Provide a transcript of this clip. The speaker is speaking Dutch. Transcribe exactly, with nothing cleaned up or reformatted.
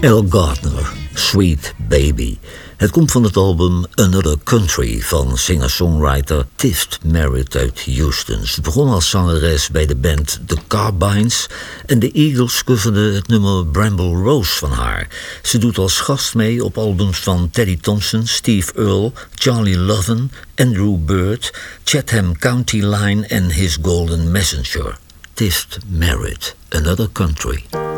Elle Gardner, Sweet Baby. Het komt van het album Another Country van singer-songwriter Tift Merritt uit Houston. Ze begon als zangeres bij de band The Carbines en de Eagles coverden het nummer Bramble Rose van haar. Ze doet als gast mee op albums van Teddy Thompson, Steve Earle, Charlie Loven, Andrew Bird, Chatham County Line en His Golden Messenger. Tift Merritt, Another Country.